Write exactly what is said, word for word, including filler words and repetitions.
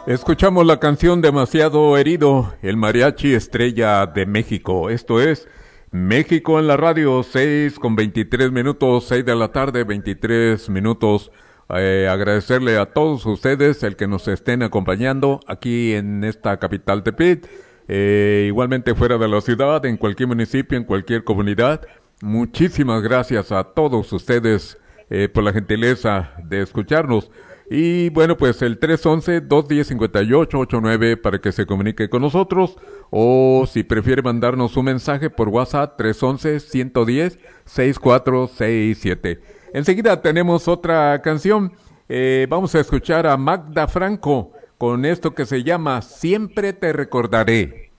Escuchamos la canción Demasiado Herido, el mariachi estrella de México. Esto es México en la radio, seis con veintitrés minutos, seis de la tarde, veintitrés minutos. Eh, agradecerle a todos ustedes el que nos estén acompañando aquí en esta capital Tepic, eh, igualmente fuera de la ciudad, en cualquier municipio, en cualquier comunidad. Muchísimas gracias a todos ustedes eh, por la gentileza de escucharnos. Y bueno, pues el tres once, dos diez, cincuenta y ocho ochenta y nueve para que se comunique con nosotros. O si prefiere mandarnos un mensaje por WhatsApp, tres once, ciento diez, sesenta y cuatro sesenta y siete. Enseguida tenemos otra canción. Eh, vamos a escuchar a Magda Franco con esto que se llama Siempre te recordaré.